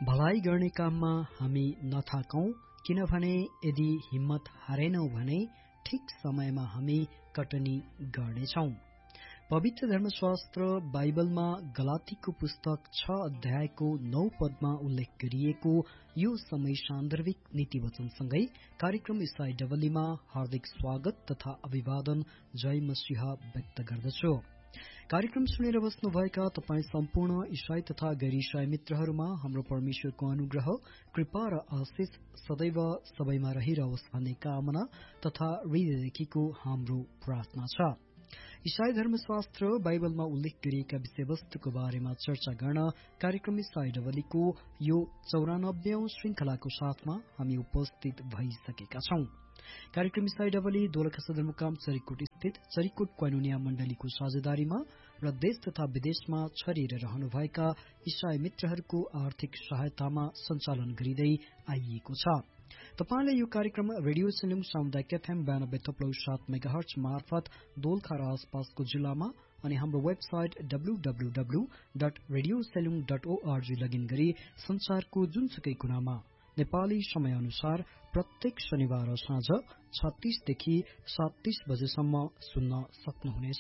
भलाइ गर्ने काममा हामी नथाकौं, किनभने यदि हिम्मत हारेनौं भने ठीक समयमा हामी कटनी गर्नेछौं। पवित्र धर्मशास्त्र बाइबलमा गलातीको पुस्तक 6 अध्यायको 9 पदमा उल्लेख गरिएको यो समय सान्दर्भिक नीतिवचनसँगै कार्यक्रम ईसाई डबलीमा हार्दिक स्वागत तथा अभिवादन जय मसीह व्यक्त गर्दछु। कार्यक्रम सुनेर बस्नुभएका तपाई सम्पूर्ण ईसाई तथा गैर ईसाई मित्रहरूमा हाम्रो परमेश्वरको अनुग्रह, कृपा र आशिष सदैव सबैमा रहिरहोस् भन्ने कामना तथा हृदयदेखिको हाम्रो प्रार्थना छ। ईसाई धर्मशास्त्र बाइबलमा उल्लेख गरिएका विषयवस्तुको बारेमा चर्चा गर्न कार्यक्रम ईसाई डबलीको यो 94औं श्रृंखलाको साथमा हामी उपस्थित भइसकेका छौं। कार्यक्रम ईसाई डबली दोलखा सदरमुकाम चरिकोट स्थित चरिकोट क्वानुनिया मण्डलीको साझेदारीमा र देश तथा विदेशमा छरिएर रहनुभएका ईसाई मित्रहरूको आर्थिक सहायतामा सञ्चालन गरिँदै आइएको छ। तपाईले यो कार्यक्रम रेडियो सेलुङ सामुदायिक एफएम 92.7 मेगाहर्ट्ज मार्फत दोलखा र आसपासको जिल्लामा अनि हाम्रो वेबसाइट www.radioselung.org लगइन गरी संसारको जुनसुकै कुनामा नेपाली समय अनुसार प्रत्येक शनिबार साँझ 36 देखि 37 बजेसम्म सुन्न सक्नुहुनेछ।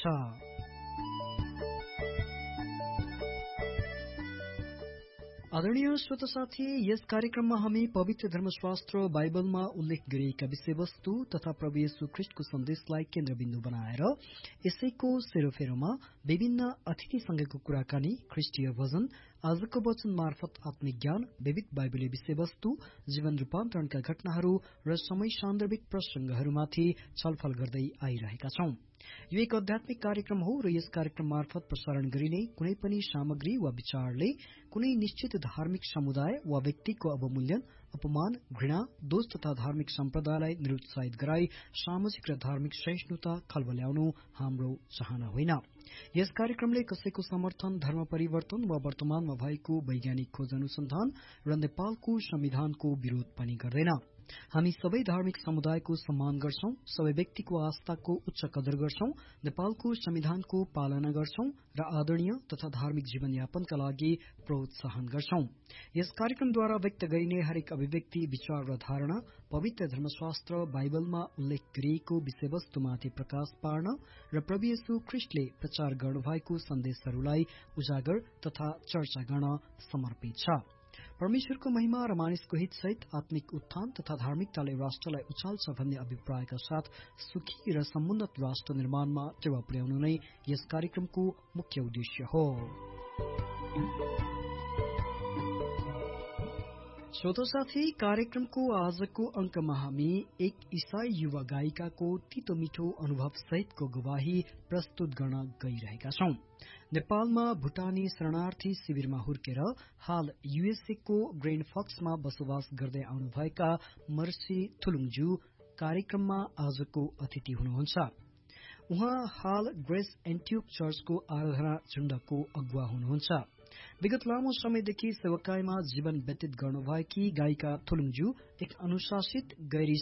आदरणीय श्रोता साथी, यस कार्यक्रममा हामी पवित्र धर्मशास्त्र बाइबलमा उल्लेख गरिएका विषयवस्तु तथा प्रभु येशू ख्रीष्टको सन्देशलाई केन्द्रबिन्दु बनाएर यसैको सेरोफेरोमा विभिन्न अतिथिसँगको कुराकानी, ख्रिस्टीय भजन, आजको वचन मार्फत आत्मिक ज्ञान, विविध बाइबलीय विषयवस्तु, जीवन रूपान्तरणका घटनाहरू र समय सान्दर्भिक प्रसंगहरूमाथि छलफल गर्दै आइरहेका छौं। यो एक आध्यात्मिक कार्यक्रम हो र यस कार्यक्रम मार्फत प्रसारण गरिने कुनै पनि सामग्री वा विचारले कुनै निश्चित धार्मिक समुदाय वा व्यक्तिको अवमूल्यन, अपमान, घृणा, दोष तथा धार्मिक सम्प्रदायलाई निरुत्साहित गराई सामाजिक र धार्मिक सहिष्णुता खलबल्याउनु हाम्रो चाहना होइन। यस कार्यक्रमले कसैको समर्थन, धर्म परिवर्तन वा वर्तमानमा भएको वैज्ञानिक खोज अनुसन्धान र नेपालको संविधानको विरोध पनि गर्दैन। हामी सबै धार्मिक समुदायको सम्मान गर्छौं, सबै व्यक्तिको आस्थाको उच्च कदर गर्छौं, नेपालको संविधानको पालना गर्छौं र आदरणीय तथा धार्मिक जीवनयापनका लागि प्रोत्साहन गर्छौं। यस कार्यक्रमद्वारा व्यक्त गरिने हरेक अभिव्यक्ति, विचार र धारणा पवित्र धर्मशास्त्र बाइबलमा उल्लेख गरिएको विषयवस्तुमाथि प्रकाश पार्न र प्रभु येशू ख्रीष्टले प्रचार गर्नुभएको सन्देशहरूलाई उजागर तथा चर्चा गर्न समर्पित छ। परमेश्वरको महिमा र मानिसको हित सहित आत्मिक उत्थान तथा धार्मिकताले राष्ट्रलाई उचाल्छ भन्ने अभिप्रायका साथ सुखी र समुन्नत राष्ट्र निर्माणमा टेवा पुर्याउनु नै यस कार्यक्रमको मुख्य उद्देश्य हो। श्रोता साथी, कार्यक्रमको आजको अंकमा हामी एक ईसाई युवा गायिकाको तीतो मिठो अनुभव सहितको गवाही प्रस्तुत गर्न गइरहेका छौं। नेपालमा भुटानी शरणार्थी शिविरमा हुर्केर हाल यूएसए को ग्रेन फक्समा बसोबास गर्दै आउनुभएका मर्सी थुलुङज्यू कार्यक्रममा आजको अतिथि हुनुहुन्छ। उहाँ हाल ग्रेस एन्टियोक चर्चको आराधना झुण्डको अगुवा हुनुहुन्छ। विगत लामो समयदेखि सेवकाईमा जीवन व्यतीत गर्नुभएकी गायिका थुलुङज्यू एक अनुशासित, गैर